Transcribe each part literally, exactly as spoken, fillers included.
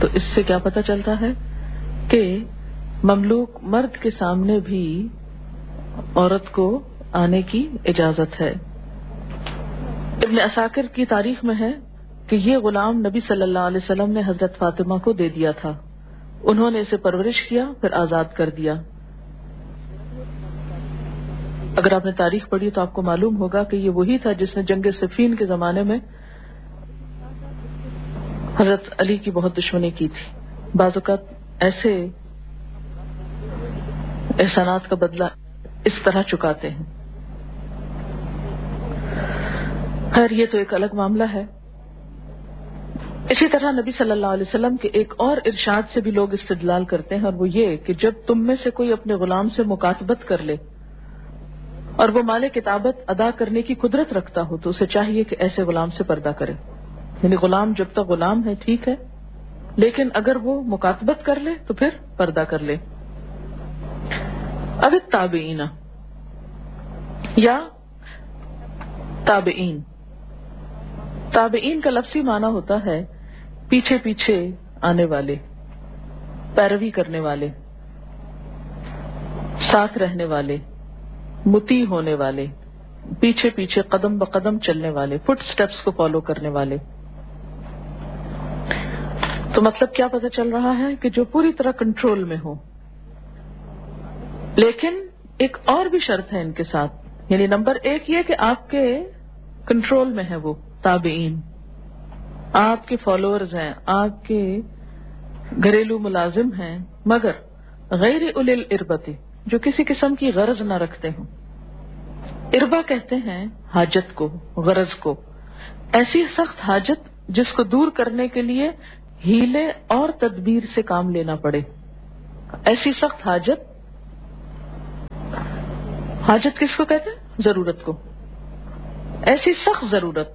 تو اس سے کیا پتہ چلتا ہے کہ مملوک مرد کے سامنے بھی عورت کو آنے کی اجازت ہے. ابن عساکر کی تاریخ میں ہے کہ یہ غلام نبی صلی اللہ علیہ وسلم نے حضرت فاطمہ کو دے دیا تھا. انہوں نے اسے پرورش کیا پھر آزاد کر دیا. اگر آپ نے تاریخ پڑھی تو آپ کو معلوم ہوگا کہ یہ وہی تھا جس نے جنگ صفین کے زمانے میں حضرت علی کی بہت دشمنی کی تھی. بعض اوقات ایسے احسانات کا بدلہ اس طرح چکاتے ہیں. خیر یہ تو ایک الگ معاملہ ہے. اسی طرح نبی صلی اللہ علیہ وسلم کے ایک اور ارشاد سے بھی لوگ استدلال کرتے ہیں، اور وہ یہ کہ جب تم میں سے کوئی اپنے غلام سے مکاتبت کر لے اور وہ مال کتابت ادا کرنے کی قدرت رکھتا ہو تو اسے چاہیے کہ ایسے غلام سے پردہ کرے. یعنی غلام جب تک غلام ہے ٹھیک ہے، لیکن اگر وہ مکاتبت کر لے تو پھر پردہ کر لے. اب تابعین یا تابعین تابعین کا لفظی معنی ہوتا ہے پیچھے پیچھے آنے والے، پیروی کرنے والے، ساتھ رہنے والے، مطیع ہونے والے، پیچھے پیچھے قدم بقدم چلنے والے، فٹ سٹیپس کو فالو کرنے والے. تو مطلب کیا پتہ چل رہا ہے کہ جو پوری طرح کنٹرول میں ہو. لیکن ایک اور بھی شرط ہے ان کے ساتھ، یعنی نمبر ایک یہ کہ آپ کے کنٹرول میں ہے وہ تابعین، آپ کے فالوورز ہیں، آپ کے گھریلو ملازم ہیں، مگر غیر اولی الاربۃ، جو کسی قسم کی غرض نہ رکھتے ہوں. اربا کہتے ہیں حاجت کو، غرض کو، ایسی سخت حاجت جس کو دور کرنے کے لیے ہیلے اور تدبیر سے کام لینا پڑے. ایسی سخت حاجت، حاجت کس کو کہتے ہیں؟ ضرورت کو. ایسی سخت ضرورت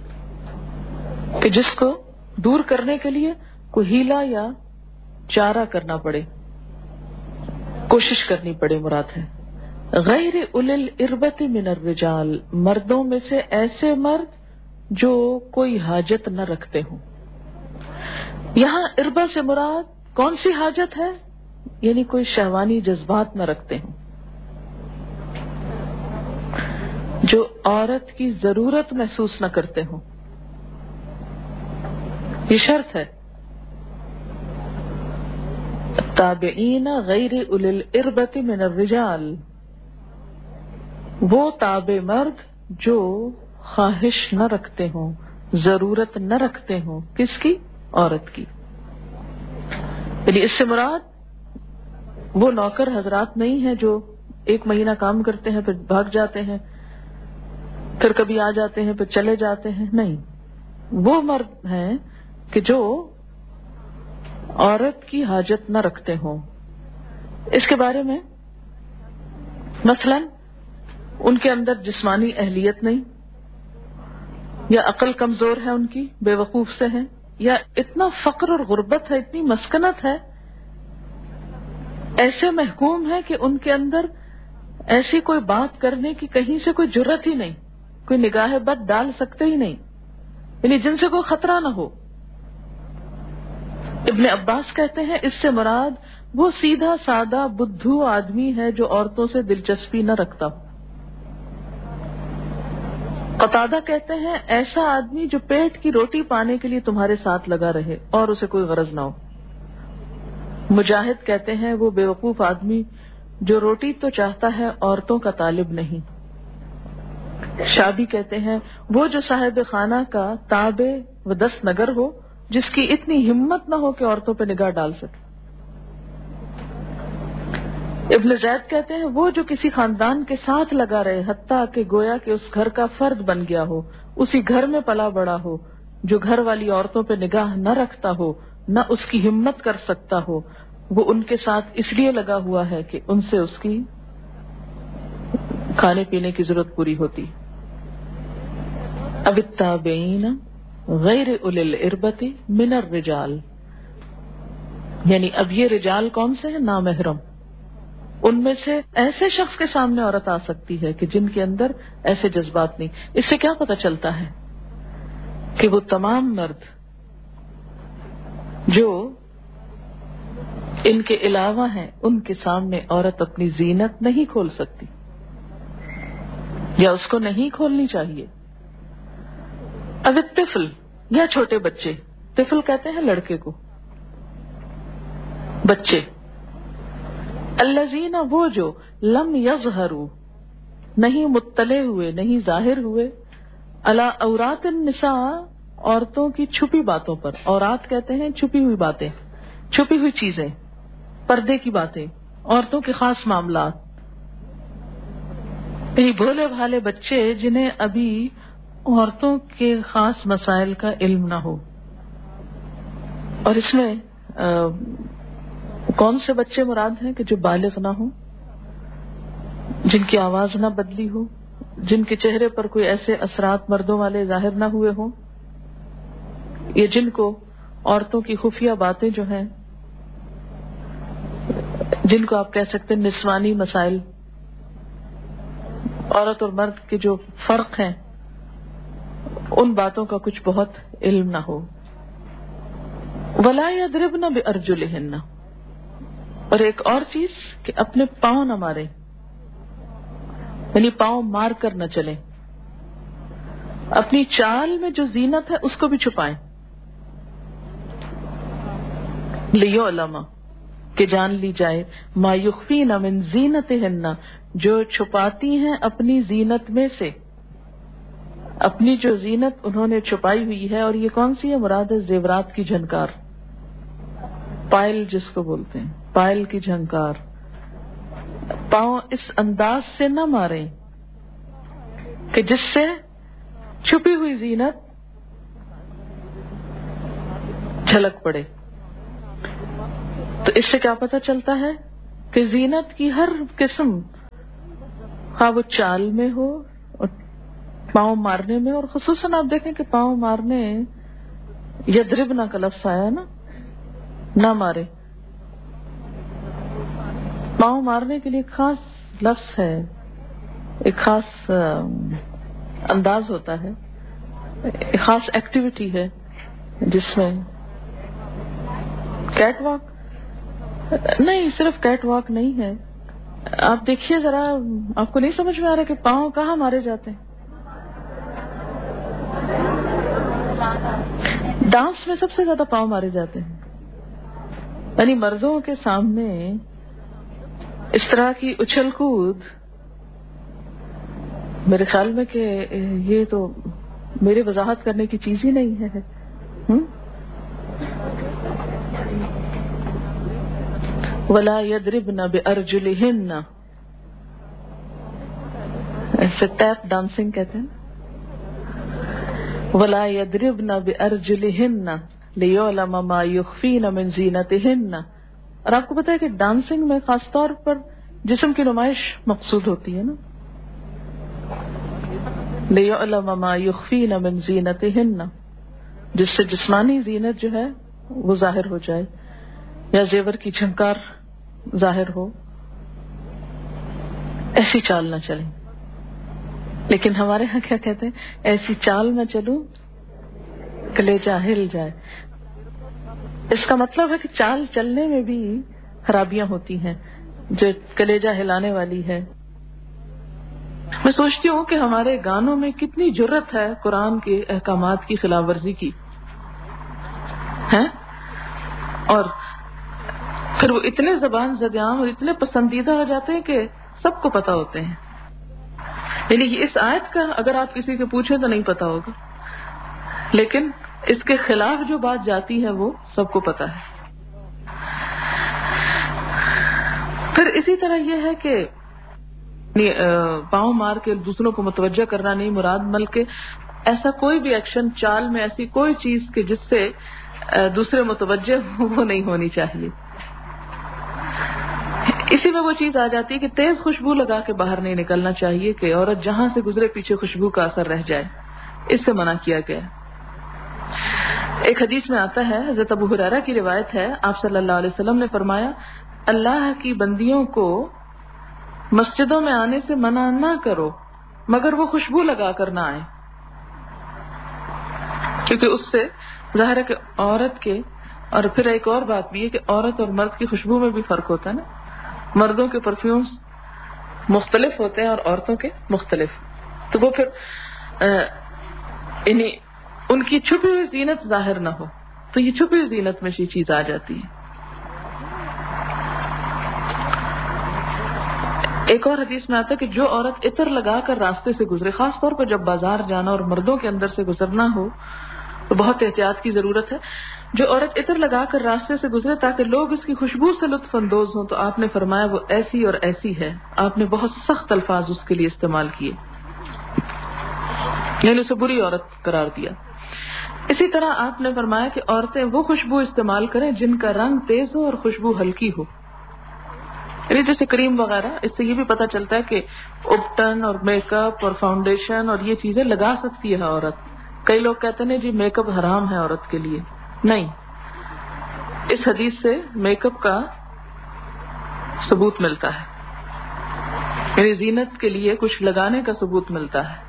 کہ جس کو دور کرنے کے لیے کوئی ہیلا یا چارہ کرنا پڑے، کوشش کرنی پڑے مراد ہے. غیر اولی الاربۃ من الرجال، مردوں میں سے ایسے مرد جو کوئی حاجت نہ رکھتے ہوں. یہاں اربا سے مراد کون سی حاجت ہے؟ یعنی کوئی شہوانی جذبات نہ رکھتے ہوں، جو عورت کی ضرورت محسوس نہ کرتے ہوں. یہ شرط ہے. تابعین غیر اولی الاربۃ من الرجال، وہ تابع مرد جو خواہش نہ رکھتے ہوں، ضرورت نہ رکھتے ہوں. کس کی؟ عورت کی. یعنی اس سے مراد وہ نوکر حضرات نہیں ہیں جو ایک مہینہ کام کرتے ہیں پھر بھاگ جاتے ہیں، پھر کبھی آ جاتے ہیں پھر چلے جاتے ہیں. نہیں، وہ مرد ہیں کہ جو عورت کی حاجت نہ رکھتے ہوں. اس کے بارے میں مثلا ان کے اندر جسمانی اہلیت نہیں، یا عقل کمزور ہے ان کی، بے وقوف سے ہیں، یا اتنا فقر اور غربت ہے، اتنی مسکنت ہے، ایسے محکوم ہے کہ ان کے اندر ایسی کوئی بات کرنے کی کہیں سے کوئی جرت ہی نہیں، کوئی نگاہ بد ڈال سکتے ہی نہیں، یعنی جن سے کوئی خطرہ نہ ہو. ابن عباس کہتے ہیں اس سے مراد وہ سیدھا سادہ بدھو آدمی ہے جو عورتوں سے دلچسپی نہ رکھتا ہو. قتادہ کہتے ہیں ایسا آدمی جو پیٹ کی روٹی پانے کے لیے تمہارے ساتھ لگا رہے اور اسے کوئی غرض نہ ہو. مجاہد کہتے ہیں وہ بے وقوف آدمی جو روٹی تو چاہتا ہے عورتوں کا طالب نہیں. شابی کہتے ہیں وہ جو صاحب خانہ کا تابع و دست نگر ہو، جس کی اتنی ہمت نہ ہو کہ عورتوں پہ نگاہ ڈال سکے. ابن زید کہتے ہیں وہ جو کسی خاندان کے ساتھ لگا رہے حتیٰ کہ گویا کہ اس گھر کا فرد بن گیا ہو، اسی گھر میں پلا بڑا ہو، جو گھر والی عورتوں پہ نگاہ نہ رکھتا ہو، نہ اس کی ہمت کر سکتا ہو، وہ ان کے ساتھ اس لیے لگا ہوا ہے کہ ان سے اس کی کھانے پینے کی ضرورت پوری ہوتی. اب التابعین غیر اولی الاربۃ من الرجال، یعنی اب یہ رجال کون سے ہیں؟ نامحرم. ان میں سے ایسے شخص کے سامنے عورت آ سکتی ہے کہ جن کے اندر ایسے جذبات نہیں. اس سے کیا پتہ چلتا ہے کہ وہ تمام مرد جو ان کے علاوہ ہیں ان کے سامنے عورت اپنی زینت نہیں کھول سکتی یا اس کو نہیں کھولنی چاہیے. اب طفل یا چھوٹے بچے، طفل کہتے ہیں لڑکے کو، بچے، الذین وہ جو لم یظہروا نہیں مطلع ہوئے، نہیں ظاہر ہوئے، علی عورات النساء عورتوں کی چھپی باتوں پر. عورات کہتے ہیں چھپی ہوئی باتیں، چھپی ہوئی چیزیں، پردے کی باتیں، عورتوں کے خاص معاملات. یہ بھولے بھالے بچے جنہیں ابھی عورتوں کے خاص مسائل کا علم نہ ہو. اور اس میں آ, کون سے بچے مراد ہیں کہ جو بالغ نہ ہوں، جن کی آواز نہ بدلی ہو، جن کے چہرے پر کوئی ایسے اثرات مردوں والے ظاہر نہ ہوئے ہوں، یہ جن کو عورتوں کی خفیہ باتیں جو ہیں، جن کو آپ کہہ سکتے ہیں نسوانی مسائل، عورت اور مرد کے جو فرق ہیں، ان باتوں کا کچھ بہت علم نہ ہو. وَلَا يَضْرِبْنَ بِأَرْجُلِهِنَّ، اور ایک اور چیز کہ اپنے پاؤں نہ مارے، یعنی پاؤں مار کر نہ چلیں. اپنی چال میں جو زینت ہے اس کو بھی چھپائیں. لِيُعْلَمَ کہ جان لی جائے، مَا يُخْفِينَ مِن زِينَتِهِنَّ جو چھپاتی ہیں اپنی زینت میں سے، اپنی جو زینت انہوں نے چھپائی ہوئی ہے. اور یہ کون سی ہے؟ مراد ہے زیورات کی جھنکار، پائل جس کو بولتے ہیں، پائل کی جھنکار. پاؤں اس انداز سے نہ ماریں کہ جس سے چھپی ہوئی زینت جھلک پڑے. تو اس سے کیا پتہ چلتا ہے کہ زینت کی ہر قسم، خواہ وہ چال میں ہو اور پاؤں مارنے میں، اور خصوصاً آپ دیکھیں کہ پاؤں مارنے یضربنا کا لفظ آیا نا، نہ مارے. پاؤں مارنے کے لیے ایک خاص لفظ ہے، ایک خاص انداز ہوتا ہے، ایک خاص ایکٹیویٹی ہے جس میں کیٹ واک نہیں، صرف کیٹ واک نہیں ہے. آپ دیکھیے ذرا، آپ کو نہیں سمجھ میں آ رہا کہ پاؤں کہاں مارے جاتے ہیں؟ ڈانس میں سب سے زیادہ پاؤں مارے جاتے ہیں. یعنی مردوں کے سامنے اس طرح کی اچھل کود، میرے خیال میں کہ یہ تو میرے وضاحت کرنے کی چیز ہی نہیں ہے. وَلَا يَضْرِبْنَ بِأَرْجُلِهِنَّ، ایسے ٹیپ ڈانسنگ کہتے ہیں. وَلَا يَضْرِبْنَ بِأَرْجُلِهِنَّ لِيُعْلَمَ مَا يُخْفِينَ مِن زِينَتِهِنَّ. اور آپ کو پتا ہے کہ ڈانسنگ میں خاص طور پر جسم کی نمائش مقصود ہوتی ہے نا. لِيُعْلَمَ مَا يُخْفِينَ مِن زِينَتِهِنَّ، جس سے جسمانی زینت جو ہے وہ ظاہر ہو جائے یا زیور کی جھنکار ظاہر ہو. ایسی چال نہ چلیں. لیکن ہمارے ہاں کیا کہتے ہیں؟ ایسی چال نہ چلوں کلیجہ ہل جائے. اس کا مطلب ہے کہ چال چلنے میں بھی خرابیاں ہوتی ہیں جو کلیجہ ہلانے والی ہے. میں سوچتی ہوں کہ ہمارے گانوں میں کتنی جرت ہے قرآن کے احکامات کی خلاف ورزی کی ہے، اور پھر وہ اتنے زبان زدیان اور اتنے پسندیدہ ہو جاتے ہیں کہ سب کو پتہ ہوتے ہیں. یعنی اس آیت کا اگر آپ کسی سے پوچھیں تو نہیں پتا ہوگا، لیکن اس کے خلاف جو بات جاتی ہے وہ سب کو پتا ہے. پھر اسی طرح یہ ہے کہ پاؤں مار کے دوسروں کو متوجہ کرنا نہیں مراد، بلکہ ایسا کوئی بھی ایکشن، چال میں ایسی کوئی چیز کہ جس سے دوسرے متوجہ ہوں وہ نہیں ہونی چاہیے. اسی میں وہ چیز آ جاتی ہے کہ تیز خوشبو لگا کے باہر نہیں نکلنا چاہیے کہ عورت جہاں سے گزرے پیچھے خوشبو کا اثر رہ جائے، اس سے منع کیا گیا. ایک حدیث میں آتا ہے، حضرت ابو ہریرہ کی روایت ہے، آپ صلی اللہ علیہ وسلم نے فرمایا، اللہ کی بندیوں کو مسجدوں میں آنے سے منع نہ کرو مگر وہ خوشبو لگا کر نہ آئے، کیونکہ اس سے ظاہر ہے کہ عورت کے اور پھر ایک اور بات بھی ہے کہ عورت اور مرد کی خوشبو میں بھی فرق ہوتا ہے نا. مردوں کے پرفیومز مختلف ہوتے ہیں اور عورتوں کے مختلف. تو وہ پھر یعنی ان کی چھپی ہوئی زینت ظاہر نہ ہو, تو یہ چھپی ہوئی زینت میں یہ چیز آ جاتی ہے. ایک اور حدیث میں آتا ہے کہ جو عورت عطر لگا کر راستے سے گزرے, خاص طور پر جب بازار جانا اور مردوں کے اندر سے گزرنا ہو تو بہت احتیاط کی ضرورت ہے. جو عورت عطر لگا کر راستے سے گزرے تاکہ لوگ اس کی خوشبو سے لطف اندوز ہوں, تو آپ نے فرمایا وہ ایسی اور ایسی ہے. آپ نے بہت سخت الفاظ اس کے لیے استعمال کیے, یعنی اسے بری عورت قرار دیا. اسی طرح آپ نے فرمایا کہ عورتیں وہ خوشبو استعمال کریں جن کا رنگ تیز ہو اور خوشبو ہلکی ہو, یعنی جیسے کریم وغیرہ. اس سے یہ بھی پتہ چلتا ہے کہ اپٹن اور میک اپ اور فاؤنڈیشن اور یہ چیزیں لگا سکتی ہے عورت. کئی لوگ کہتے ہیں جی میک اپ حرام ہے عورت کے لیے. نہیں, اس حدیث سے میک اپ کا ثبوت ملتا ہے, یعنی زینت کے لیے کچھ لگانے کا ثبوت ملتا ہے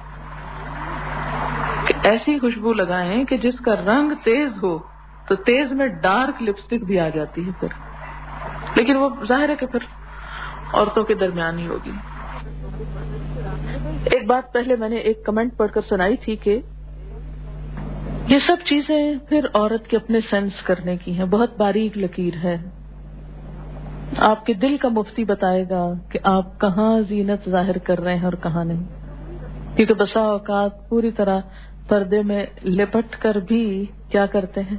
کہ ایسی خوشبو لگائیں کہ جس کا رنگ تیز ہو. تو تیز میں ڈارک لپسٹک بھی آ جاتی ہے پھر, لیکن وہ ظاہر ہے کہ پھر عورتوں کے درمیان ہی ہوگی. ایک بات پہلے میں نے ایک کمنٹ پڑھ کر سنائی تھی کہ یہ سب چیزیں پھر عورت کے اپنے سینس کرنے کی ہیں, بہت باریک لکیر ہے. آپ کے دل کا مفتی بتائے گا کہ آپ کہاں زینت ظاہر کر رہے ہیں اور کہاں نہیں, کیونکہ بسا اوقات پوری طرح پردے میں لپٹ کر بھی کیا کرتے ہیں,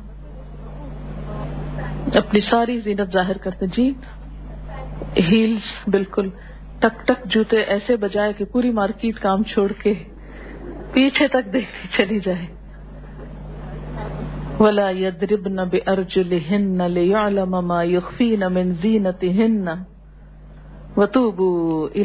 اپنی ساری زینت ظاہر کرتے. جی ہیلز بالکل ٹک ٹک جوتے ایسے بجائے کہ پوری مارکیٹ کام چھوڑ کے پیچھے تک دیکھتی چلی جائے. وَلَا يَضْرِبْنَ بِأَرْجُلِهِنَّ لِيَعْلَمَ مَا يُخْفِينَ مِنْ زِينَتِهِنَّ وَتُوبُوا